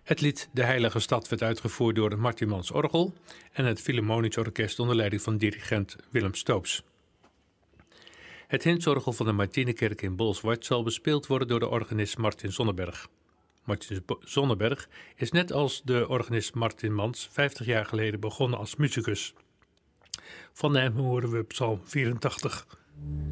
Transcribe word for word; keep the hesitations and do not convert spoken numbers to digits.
Het lied De Heilige Stad werd uitgevoerd door het Martimans Orgel en het Philharmonisch Orkest onder leiding van dirigent Willem Stoops. Het Hinszorgel van de Martinikerk in Bolsward zal bespeeld worden door de organist Martin Zonneberg. Martin Zonneberg is net als de organist Martin Mans vijftig jaar geleden begonnen als muzikus. Van hem horen we Psalm vierentachtig.